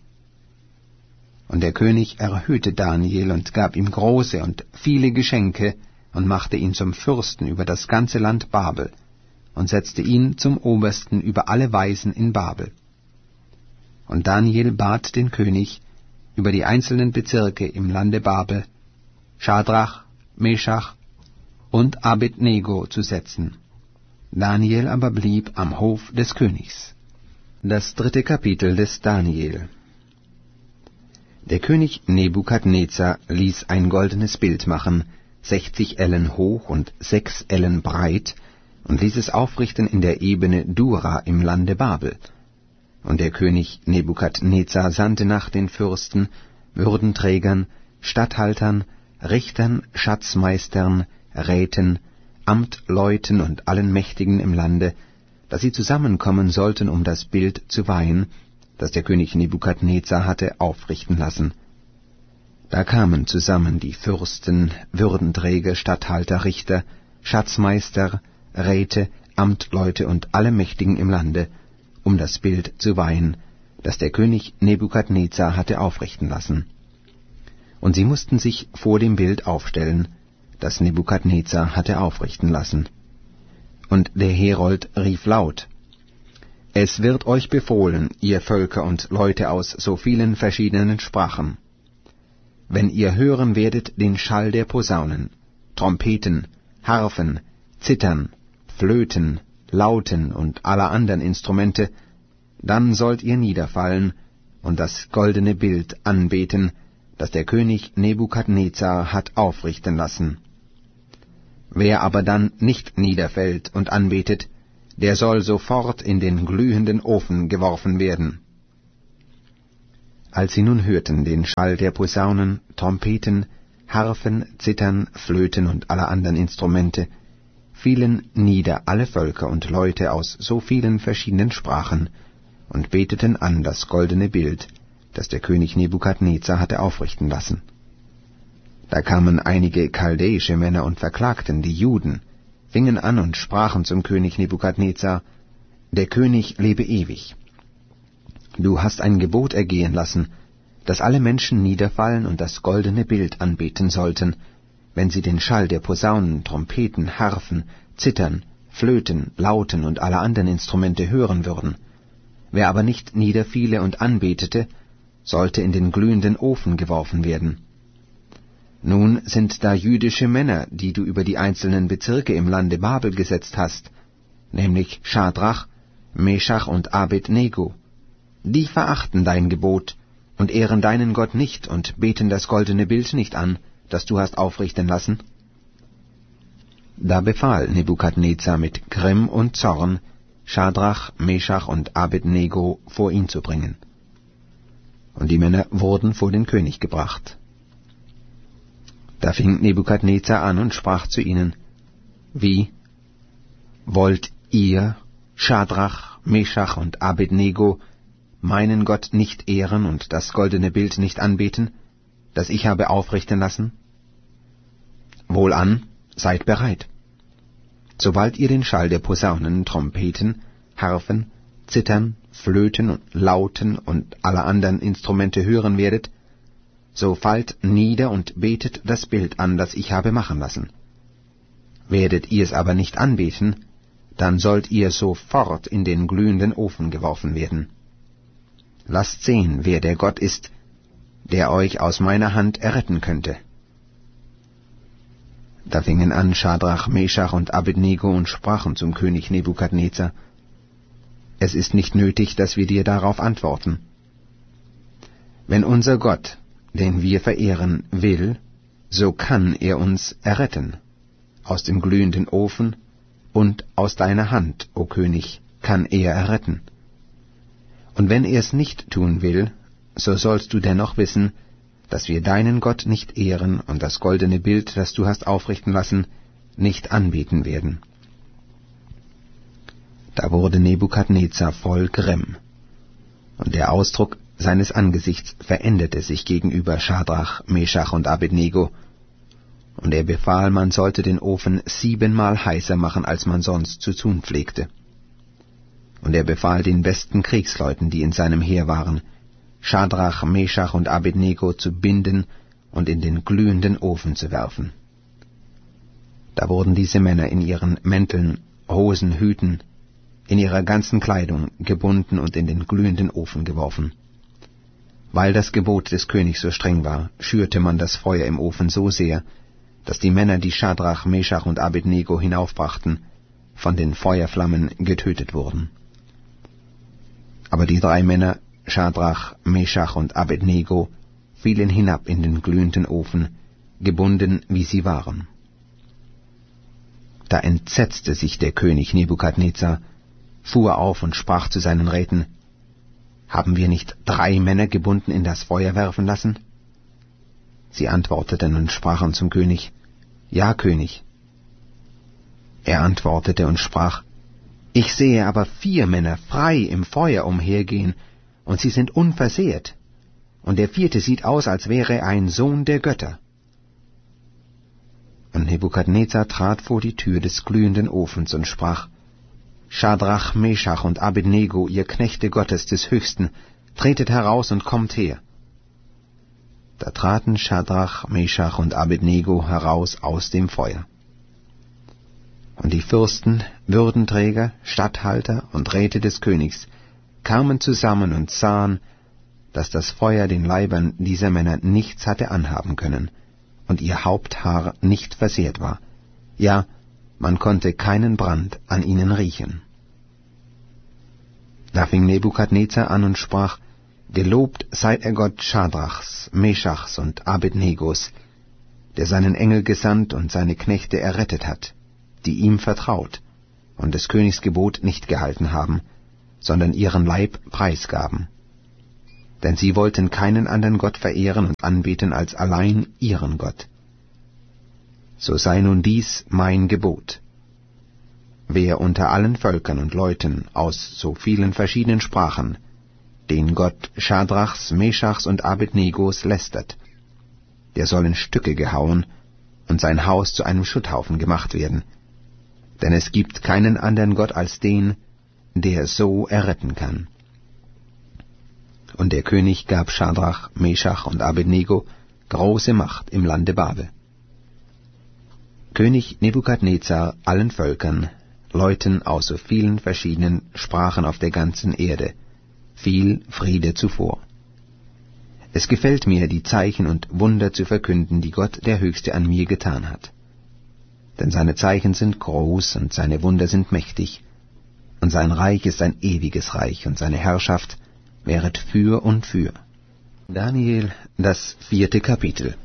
Und der König erhöhte Daniel und gab ihm große und viele Geschenke und machte ihn zum Fürsten über das ganze Land Babel und setzte ihn zum Obersten über alle Weisen in Babel. Und Daniel bat den König, über die einzelnen Bezirke im Lande Babel Schadrach, Meschach und Abednego zu setzen. Daniel aber blieb am Hof des Königs. Das dritte Kapitel des Daniel. Der König Nebukadnezar ließ ein goldenes Bild machen, sechzig Ellen hoch und sechs Ellen breit, und ließ es aufrichten in der Ebene Dura im Lande Babel. Und der König Nebukadnezar sandte nach den Fürsten, Würdenträgern, Statthaltern, Richtern, Schatzmeistern, Räten, Amtleuten und allen Mächtigen im Lande, dass sie zusammenkommen sollten, um das Bild zu weihen, das der König Nebukadnezar hatte aufrichten lassen. Da kamen zusammen die Fürsten, Würdenträger, Statthalter, Richter, Schatzmeister, Räte, Amtleute und alle Mächtigen im Lande, um das Bild zu weihen, das der König Nebukadnezar hatte aufrichten lassen. Und sie mussten sich vor dem Bild aufstellen, das Nebukadnezar hatte aufrichten lassen. Und der Herold rief laut, »Es wird euch befohlen, ihr Völker und Leute aus so vielen verschiedenen Sprachen, wenn ihr hören werdet den Schall der Posaunen, Trompeten, Harfen, Zithern, Flöten, Lauten und aller anderen Instrumente, dann sollt ihr niederfallen und das goldene Bild anbeten, das der König Nebukadnezar hat aufrichten lassen. Wer aber dann nicht niederfällt und anbetet, der soll sofort in den glühenden Ofen geworfen werden. Als sie nun hörten den Schall der Posaunen, Trompeten, Harfen, Zithern, Flöten und aller anderen Instrumente, fielen nieder alle Völker und Leute aus so vielen verschiedenen Sprachen und beteten an das goldene Bild, das der König Nebukadnezar hatte aufrichten lassen. Da kamen einige chaldäische Männer und verklagten die Juden, fingen an und sprachen zum König Nebukadnezar: Der König lebe ewig. Du hast ein Gebot ergehen lassen, dass alle Menschen niederfallen und das goldene Bild anbeten sollten, wenn sie den Schall der Posaunen, Trompeten, Harfen, Zithern, Flöten, Lauten und aller anderen Instrumente hören würden. Wer aber nicht niederfiele und anbetete, sollte in den glühenden Ofen geworfen werden. Nun sind da jüdische Männer, die du über die einzelnen Bezirke im Lande Babel gesetzt hast, nämlich Schadrach, Meschach und Abed-Nego. Die verachten dein Gebot und ehren deinen Gott nicht und beten das goldene Bild nicht an, das du hast aufrichten lassen. Da befahl Nebukadnezar mit Grimm und Zorn, Schadrach, Meschach und Abed-Nego vor ihn zu bringen. Und die Männer wurden vor den König gebracht. Da fing Nebukadnezar an und sprach zu ihnen: Wie? Wollt ihr, Schadrach, Meschach und Abed-Nego, meinen Gott nicht ehren und das goldene Bild nicht anbeten, das ich habe aufrichten lassen? Wohlan, seid bereit. Sobald ihr den Schall der Posaunen, Trompeten, Harfen, Zithern, Flöten und Lauten und aller anderen Instrumente hören werdet, so fallt nieder und betet das Bild an, das ich habe machen lassen. Werdet ihr es aber nicht anbeten, dann sollt ihr sofort in den glühenden Ofen geworfen werden. Lasst sehen, wer der Gott ist, der euch aus meiner Hand erretten könnte. Da fingen an Schadrach, Meschach und Abed-Nego und sprachen zum König Nebukadnezar: Es ist nicht nötig, dass wir dir darauf antworten. Wenn unser Gott, den wir verehren, will, so kann er uns erretten. Aus dem glühenden Ofen und aus deiner Hand, o König, kann er erretten. Und wenn er es nicht tun will, so sollst du dennoch wissen, dass wir deinen Gott nicht ehren und das goldene Bild, das du hast aufrichten lassen, nicht anbeten werden. Da wurde Nebukadnezar voll Grimm, und der Ausdruck seines Angesichts veränderte sich gegenüber Schadrach, Meschach und Abed-Nego, und er befahl, man sollte den Ofen siebenmal heißer machen, als man sonst zu tun pflegte. Und er befahl den besten Kriegsleuten, die in seinem Heer waren, Schadrach, Meschach und Abed-Nego zu binden und in den glühenden Ofen zu werfen. Da wurden diese Männer in ihren Mänteln, Hosen, Hüten, in ihrer ganzen Kleidung gebunden und in den glühenden Ofen geworfen. Weil das Gebot des Königs so streng war, schürte man das Feuer im Ofen so sehr, dass die Männer, die Schadrach, Meschach und Abed-Nego hinaufbrachten, von den Feuerflammen getötet wurden. Aber die drei Männer, Schadrach, Meschach und Abed-Nego, fielen hinab in den glühenden Ofen, gebunden wie sie waren. Da entsetzte sich der König Nebukadnezar, fuhr auf und sprach zu seinen Räten: Haben wir nicht drei Männer gebunden in das Feuer werfen lassen? Sie antworteten und sprachen zum König: Ja, König. Er antwortete und sprach: Ich sehe aber vier Männer frei im Feuer umhergehen, und sie sind unversehrt, und der vierte sieht aus, als wäre er ein Sohn der Götter. Und Nebukadnezar trat vor die Tür des glühenden Ofens und sprach: Schadrach, Meschach und Abed-Nego, ihr Knechte Gottes des Höchsten, tretet heraus und kommt her. Da traten Schadrach, Meschach und Abed-Nego heraus aus dem Feuer. Und die Fürsten, Würdenträger, Statthalter und Räte des Königs kamen zusammen und sahen, dass das Feuer den Leibern dieser Männer nichts hatte anhaben können und ihr Haupthaar nicht versehrt war, ja, man konnte keinen Brand an ihnen riechen. Da fing Nebukadnezar an und sprach: Gelobt sei der Gott Schadrachs, Meschachs und Abed-Negos, der seinen Engel gesandt und seine Knechte errettet hat, die ihm vertraut, und des Königs Gebot nicht gehalten haben, sondern ihren Leib preisgaben. Denn sie wollten keinen anderen Gott verehren und anbeten als allein ihren Gott. So sei nun dies mein Gebot. Wer unter allen Völkern und Leuten aus so vielen verschiedenen Sprachen den Gott Schadrachs, Meschachs und Abednegos lästert, der soll in Stücke gehauen und sein Haus zu einem Schutthaufen gemacht werden. Denn es gibt keinen anderen Gott als den, der so erretten kann. Und der König gab Schadrach, Meschach und Abednego große Macht im Lande Babel. König Nebukadnezar allen Völkern, Leuten aus so vielen verschiedenen Sprachen auf der ganzen Erde, viel Friede zuvor. Es gefällt mir, die Zeichen und Wunder zu verkünden, die Gott der Höchste an mir getan hat. Denn seine Zeichen sind groß und seine Wunder sind mächtig, und sein Reich ist ein ewiges Reich, und seine Herrschaft wäret für und für. Daniel, das vierte Kapitel.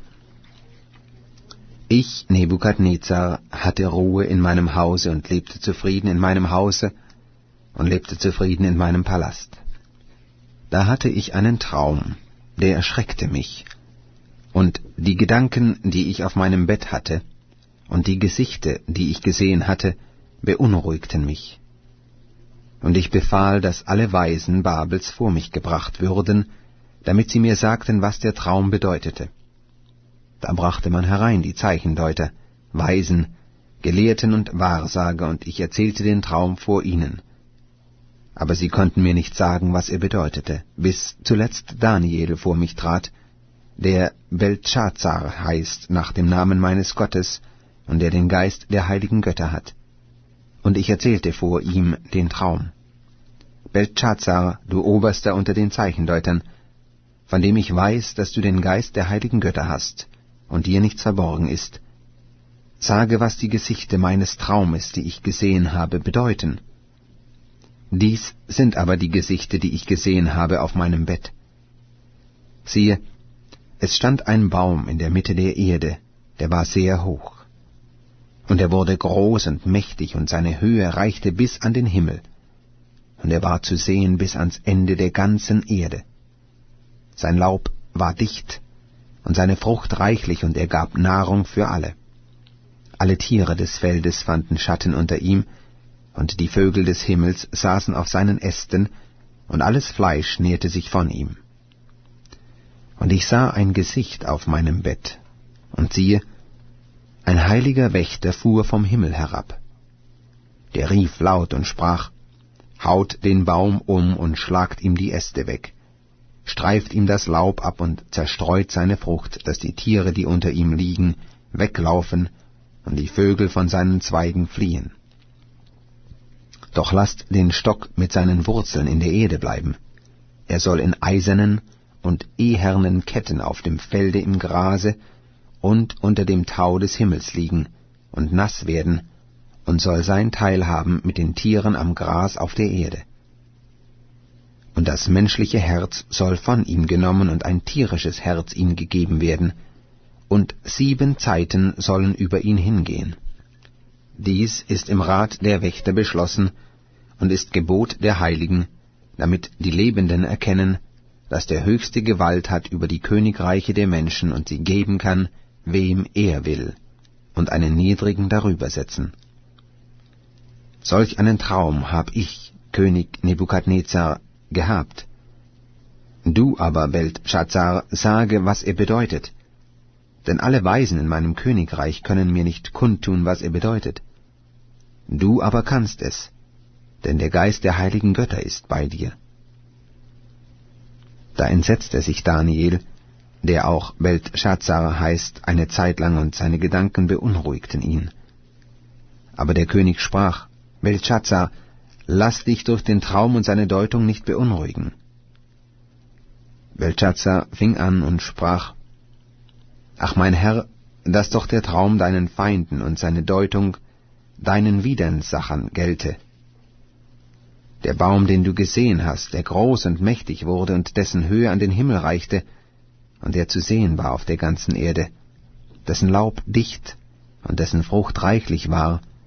Ich, Nebukadnezar, hatte Ruhe in meinem Hause und lebte zufrieden in meinem Hause und lebte zufrieden in meinem Palast. Da hatte ich einen Traum, der erschreckte mich, und die Gedanken, die ich auf meinem Bett hatte, und die Gesichte, die ich gesehen hatte, beunruhigten mich. Und ich befahl, dass alle Weisen Babels vor mich gebracht würden, damit sie mir sagten, was der Traum bedeutete. Da brachte man herein die Zeichendeuter, Weisen, Gelehrten und Wahrsager, und ich erzählte den Traum vor ihnen. Aber sie konnten mir nicht sagen, was er bedeutete, bis zuletzt Daniel vor mich trat, der Beltschazar heißt nach dem Namen meines Gottes und der den Geist der heiligen Götter hat. Und ich erzählte vor ihm den Traum. Beltschazar, du Oberster unter den Zeichendeutern, von dem ich weiß, dass du den Geist der heiligen Götter hast und dir nichts verborgen ist, sage, was die Gesichte meines Traumes, die ich gesehen habe, bedeuten. Dies sind aber die Gesichte, die ich gesehen habe auf meinem Bett. Siehe, es stand ein Baum in der Mitte der Erde, der war sehr hoch. Und er wurde groß und mächtig, und seine Höhe reichte bis an den Himmel, und er war zu sehen bis ans Ende der ganzen Erde. Sein Laub war dicht, und seine Frucht reichlich, und er gab Nahrung für alle. Alle Tiere des Feldes fanden Schatten unter ihm, und die Vögel des Himmels saßen auf seinen Ästen, und alles Fleisch nährte sich von ihm. Und ich sah ein Gesicht auf meinem Bett, und siehe, ein heiliger Wächter fuhr vom Himmel herab. Der rief laut und sprach, haut den Baum um und schlagt ihm die Äste weg, streift ihm das Laub ab und zerstreut seine Frucht, dass die Tiere, die unter ihm liegen, weglaufen und die Vögel von seinen Zweigen fliehen. Doch lasst den Stock mit seinen Wurzeln in der Erde bleiben. Er soll in eisernen und ehernen Ketten auf dem Felde im Grase und unter dem Tau des Himmels liegen und nass werden und soll sein Teil haben mit den Tieren am Gras auf der Erde. Und das menschliche Herz soll von ihm genommen und ein tierisches Herz ihm gegeben werden, und sieben Zeiten sollen über ihn hingehen. Dies ist im Rat der Wächter beschlossen und ist Gebot der Heiligen, damit die Lebenden erkennen, dass der Höchste Gewalt hat über die Königreiche der Menschen und sie geben kann, wem er will, und einen Niedrigen darüber setzen. Solch einen Traum hab ich, König Nebukadnezar, gehabt. Du aber, Beltschazar, sage, was er bedeutet, denn alle Weisen in meinem Königreich können mir nicht kundtun, was er bedeutet. Du aber kannst es, denn der Geist der heiligen Götter ist bei dir. Da entsetzte sich Daniel, der auch Beltschazar heißt, eine Zeit lang, und seine Gedanken beunruhigten ihn. Aber der König sprach, Beltschazar, lass dich durch den Traum und seine Deutung nicht beunruhigen. Beltschazar fing an und sprach, ach mein Herr, dass doch der Traum deinen Feinden und seine Deutung deinen Widersachern gelte. Der Baum, den du gesehen hast, der groß und mächtig wurde und dessen Höhe an den Himmel reichte, und der zu sehen war auf der ganzen Erde, dessen Laub dicht und dessen Frucht reichlich war,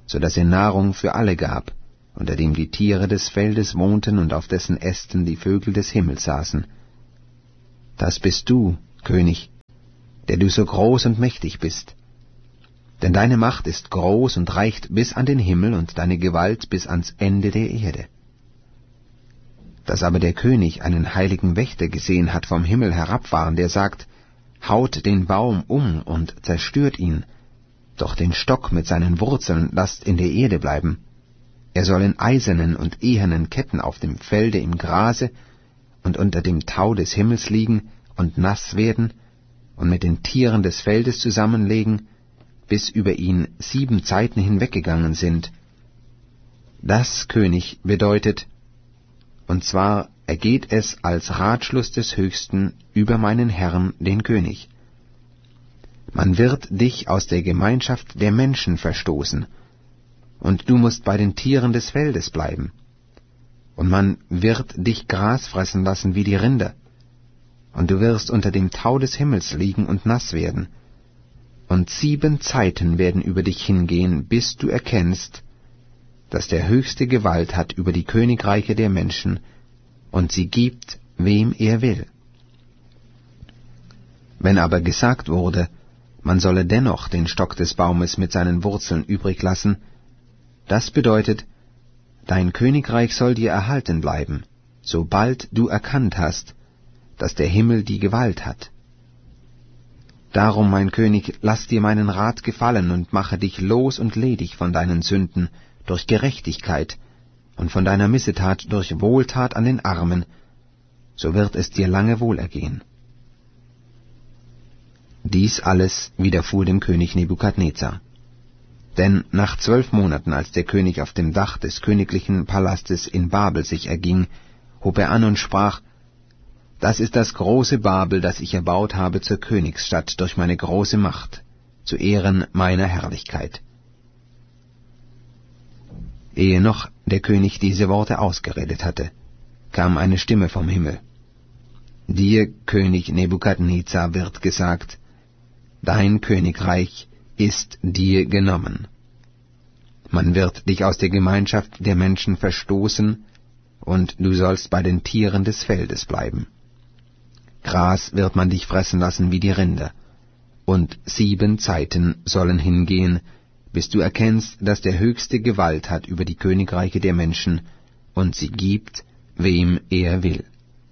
so dass er Nahrung für alle gab, unter dem die Tiere des Feldes wohnten und auf dessen Ästen die Vögel des Himmels saßen. Das bist du, König, der du so groß und mächtig bist. Denn deine Macht ist groß und reicht bis an den Himmel und deine Gewalt bis ans Ende der Erde. Dass aber der König einen heiligen Wächter gesehen hat vom Himmel herabfahren, der sagt, haut den Baum um und zerstört ihn, doch den Stock mit seinen Wurzeln lasst in der Erde bleiben. Er soll in eisernen und ehernen Ketten auf dem Felde im Grase und unter dem Tau des Himmels liegen und nass werden und mit den Tieren des Feldes zusammenlegen, bis über ihn sieben Zeiten hinweggegangen sind. Das, König, bedeutet, und zwar ergeht es als Ratschluss des Höchsten über meinen Herrn, den König. Man wird dich aus der Gemeinschaft der Menschen verstoßen, und du musst bei den Tieren des Feldes bleiben. Und man wird dich Gras fressen lassen wie die Rinder, und du wirst unter dem Tau des Himmels liegen und nass werden. Und sieben Zeiten werden über dich hingehen, bis du erkennst, dass der Höchste Gewalt hat über die Königreiche der Menschen, und sie gibt, wem er will. Wenn aber gesagt wurde, man solle dennoch den Stock des Baumes mit seinen Wurzeln übrig lassen, das bedeutet, dein Königreich soll dir erhalten bleiben, sobald du erkannt hast, dass der Himmel die Gewalt hat. Darum, mein König, lass dir meinen Rat gefallen und mache dich los und ledig von deinen Sünden durch Gerechtigkeit und von deiner Missetat durch Wohltat an den Armen, so wird es dir lange wohlergehen. Dies alles widerfuhr dem König Nebukadnezar. Denn nach zwölf Monaten, als der König auf dem Dach des königlichen Palastes in Babel sich erging, hob er an und sprach, das ist das große Babel, das ich erbaut habe zur Königsstadt durch meine große Macht, zu Ehren meiner Herrlichkeit. Ehe noch der König diese Worte ausgeredet hatte, kam eine Stimme vom Himmel. Dir, König Nebukadnezar, wird gesagt, dein Königreich ist dir genommen. Man wird dich aus der Gemeinschaft der Menschen verstoßen, und du sollst bei den Tieren des Feldes bleiben. Gras wird man dich fressen lassen wie die Rinder, und sieben Zeiten sollen hingehen, bis du erkennst, dass der Höchste Gewalt hat über die Königreiche der Menschen, und sie gibt, wem er will.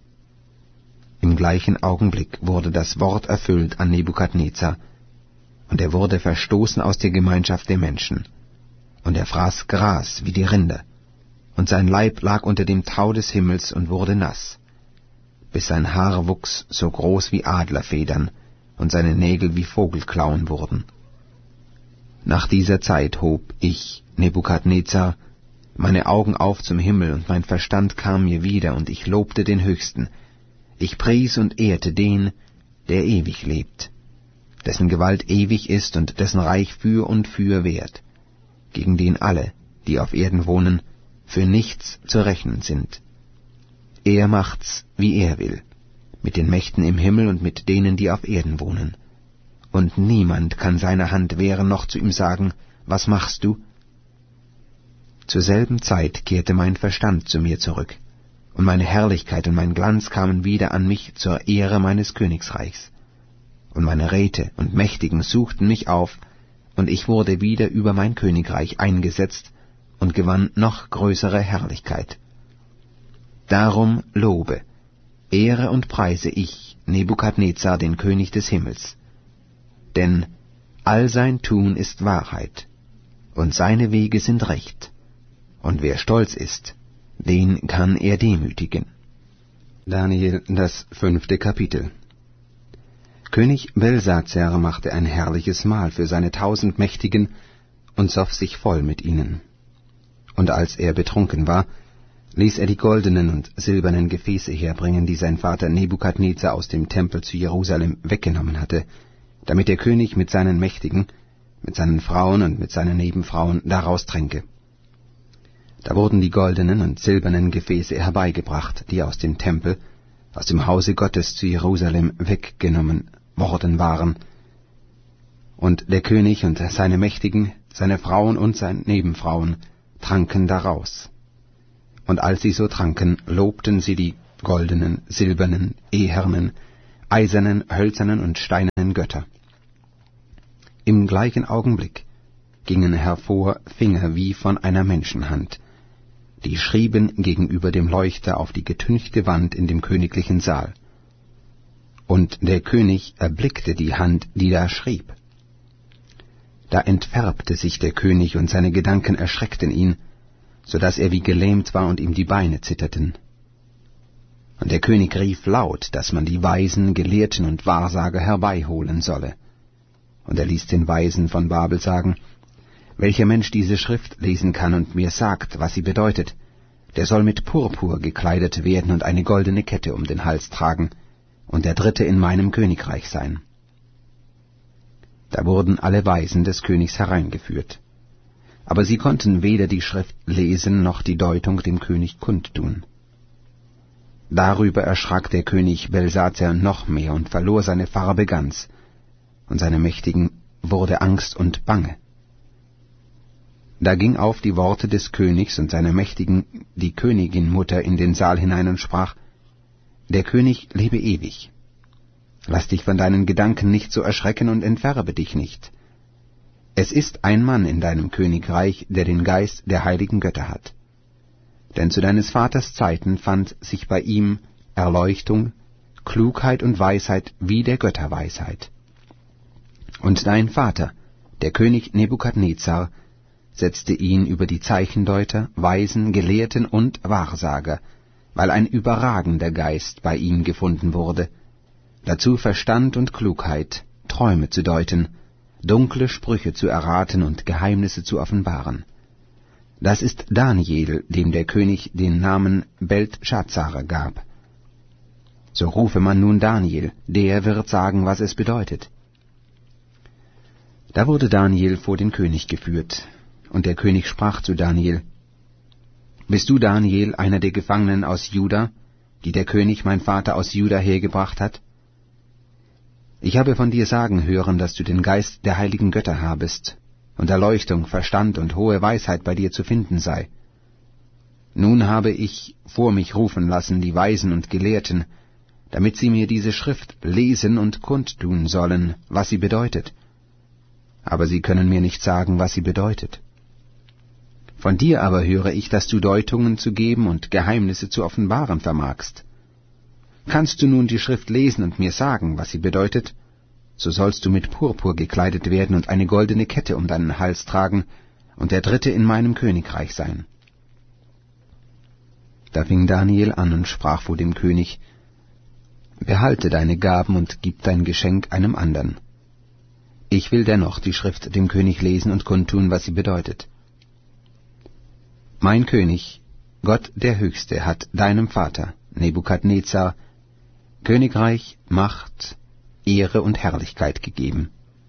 Im gleichen Augenblick wurde das Wort erfüllt an Nebukadnezar, und er wurde verstoßen aus der Gemeinschaft der Menschen, und er fraß Gras wie die Rinder, und sein Leib lag unter dem Tau des Himmels und wurde nass, bis sein Haar wuchs so groß wie Adlerfedern, und seine Nägel wie Vogelklauen wurden. Nach dieser Zeit hob ich, Nebukadnezar, meine Augen auf zum Himmel, und mein Verstand kam mir wieder, und ich lobte den Höchsten. Ich pries und ehrte den, der ewig lebt, dessen Gewalt ewig ist und dessen Reich für und für währt, gegen den alle, die auf Erden wohnen, für nichts zu rechnen sind. Er macht's, wie er will, mit den Mächten im Himmel und mit denen, die auf Erden wohnen. Und niemand kann seine Hand wehren, noch zu ihm sagen, was machst du? Zur selben Zeit kehrte mein Verstand zu mir zurück, und meine Herrlichkeit und mein Glanz kamen wieder an mich zur Ehre meines Königsreichs. Und meine Räte und Mächtigen suchten mich auf, und ich wurde wieder über mein Königreich eingesetzt und gewann noch größere Herrlichkeit. Darum lobe, ehre und preise ich, Nebukadnezar, den König des Himmels. Denn all sein Tun ist Wahrheit, und seine Wege sind recht, und wer stolz ist, den kann er demütigen. Daniel, das fünfte Kapitel. König Belsazar machte ein herrliches Mahl für seine tausend Mächtigen und soff sich voll mit ihnen. Und als er betrunken war, ließ er die goldenen und silbernen Gefäße herbringen, die sein Vater Nebukadnezar aus dem Tempel zu Jerusalem weggenommen hatte, damit der König mit seinen Mächtigen, mit seinen Frauen und mit seinen Nebenfrauen daraus tränke. Da wurden die goldenen und silbernen Gefäße herbeigebracht, die aus dem Tempel, aus dem Hause Gottes zu Jerusalem weggenommen worden waren. Und der König und seine Mächtigen seine Frauen und seine Nebenfrauen tranken daraus. Und als sie so tranken, lobten sie die goldenen, silbernen, ehernen, eisernen, hölzernen und steinernen Götter. Im gleichen Augenblick gingen hervor Finger wie von einer Menschenhand, die schrieben gegenüber dem Leuchter auf die getünchte Wand in dem königlichen Saal. Und der König erblickte die Hand, die da schrieb. Da entfärbte sich der König, und seine Gedanken erschreckten ihn, so daß er wie gelähmt war und ihm die Beine zitterten. Und der König rief laut, dass man die Weisen, Gelehrten und Wahrsager herbeiholen solle. Und er ließ den Weisen von Babel sagen: Welcher Mensch diese Schrift lesen kann und mir sagt, was sie bedeutet, der soll mit Purpur gekleidet werden und eine goldene Kette um den Hals tragen, und der Dritte in meinem Königreich sein. Da wurden alle Weisen des Königs hereingeführt. Aber sie konnten weder die Schrift lesen noch die Deutung dem König kundtun. Darüber erschrak der König Belsazar noch mehr und verlor seine Farbe ganz, und seine Mächtigen wurde Angst und Bange. Da ging auf die Worte des Königs und seiner Mächtigen die Königin-Mutter in den Saal hinein und sprach: Der König lebe ewig. Lass dich von deinen Gedanken nicht so erschrecken und entfärbe dich nicht. Es ist ein Mann in deinem Königreich, der den Geist der heiligen Götter hat. Denn zu deines Vaters Zeiten fand sich bei ihm Erleuchtung, Klugheit und Weisheit wie der Götterweisheit. Und dein Vater, der König Nebukadnezar, setzte ihn über die Zeichendeuter, Weisen, Gelehrten und Wahrsager, weil ein überragender Geist bei ihm gefunden wurde, dazu Verstand und Klugheit, Träume zu deuten, dunkle Sprüche zu erraten und Geheimnisse zu offenbaren. Das ist Daniel, dem der König den Namen Beltschazzar gab. So rufe man nun Daniel, der wird sagen, was es bedeutet. Da wurde Daniel vor den König geführt, und der König sprach zu Daniel: Bist du, Daniel, einer der Gefangenen aus Juda, die der König mein Vater aus Juda hergebracht hat? Ich habe von dir sagen hören, dass du den Geist der heiligen Götter habest, und Erleuchtung, Verstand und hohe Weisheit bei dir zu finden sei. Nun habe ich vor mich rufen lassen die Weisen und Gelehrten, damit sie mir diese Schrift lesen und kundtun sollen, was sie bedeutet. Aber sie können mir nicht sagen, was sie bedeutet. Von dir aber höre ich, dass du Deutungen zu geben und Geheimnisse zu offenbaren vermagst. Kannst du nun die Schrift lesen und mir sagen, was sie bedeutet, so sollst du mit Purpur gekleidet werden und eine goldene Kette um deinen Hals tragen und der Dritte in meinem Königreich sein. Da fing Daniel an und sprach vor dem König: Behalte deine Gaben und gib dein Geschenk einem andern. Ich will dennoch die Schrift dem König lesen und kundtun, was sie bedeutet. Mein König, Gott der Höchste, hat deinem Vater, Nebukadnezar, Königreich, Macht, Ehre und Herrlichkeit gegeben.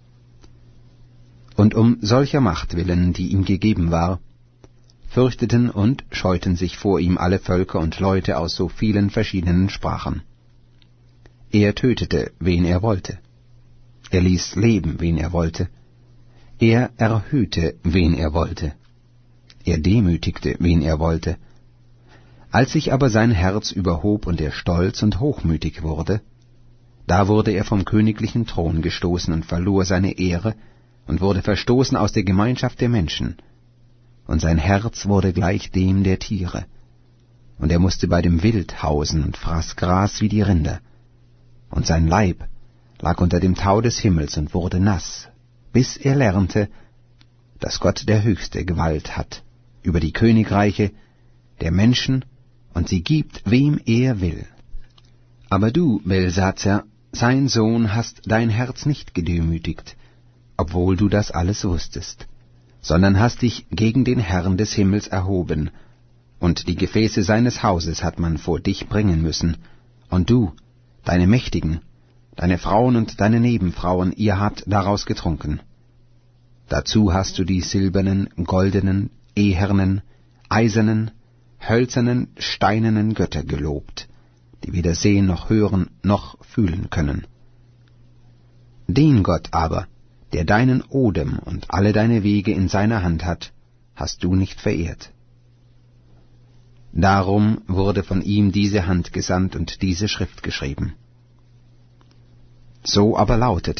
Und um solcher Macht willen, die ihm gegeben war, fürchteten und scheuten sich vor ihm alle Völker und Leute aus so vielen verschiedenen Sprachen. Er tötete, wen er wollte. Er ließ leben, wen er wollte. Er erhöhte, wen er wollte. Er demütigte, wen er wollte. Als sich aber sein Herz überhob und er stolz und hochmütig wurde, da wurde er vom königlichen Thron gestoßen und verlor seine Ehre und wurde verstoßen aus der Gemeinschaft der Menschen. Und sein Herz wurde gleich dem der Tiere. Und er musste bei dem Wild hausen und fraß Gras wie die Rinder. Und sein Leib lag unter dem Tau des Himmels und wurde nass, bis er lernte, dass Gott der Höchste Gewalt hat über die Königreiche der Menschen, und sie gibt, wem er will. Aber du, Belsazar, sein Sohn, hast dein Herz nicht gedemütigt, obwohl du das alles wusstest, sondern hast dich gegen den Herrn des Himmels erhoben, und die Gefäße seines Hauses hat man vor dich bringen müssen, und du, deine Mächtigen, deine Frauen und deine Nebenfrauen, ihr habt daraus getrunken. Dazu hast du die silbernen, goldenen, ehernen, eisernen, hölzernen, steinernen Götter gelobt, die weder sehen noch hören noch fühlen können. Den Gott aber, der deinen Odem und alle deine Wege in seiner Hand hat, hast du nicht verehrt. Darum wurde von ihm diese Hand gesandt und diese Schrift geschrieben. So aber lautet